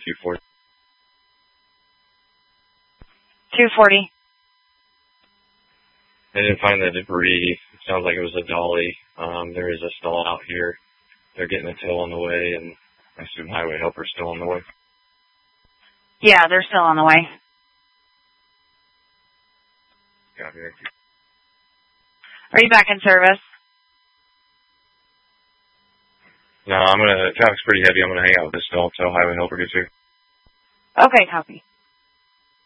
240. 240. I didn't find the debris. It sounds like it was a dolly. There is a stall out here. They're getting a tow on the way, and I assume highway helper's still on the way. Yeah, they're still on the way. Copy. Thank you. Are you back in service? No, traffic's pretty heavy. I'm gonna hang out with this stall until highway helper gets here. Okay, copy.